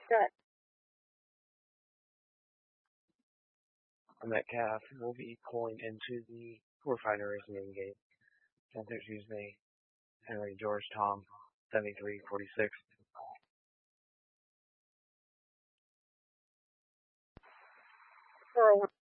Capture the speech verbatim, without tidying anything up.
Good. Metcalf will be pulling into the quarterfinal racing main gate. Center Tuesday, Henry George Tom, seventy-three forty-six. four oh one.